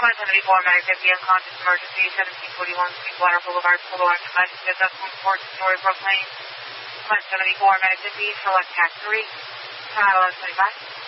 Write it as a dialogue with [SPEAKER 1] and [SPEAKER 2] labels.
[SPEAKER 1] 174 American B unconscious emergency, 1741 Sweetwater Boulevard, Boulevard, United States, 4 Story, Brooklyn. 174 American B, select tax 3, 1125.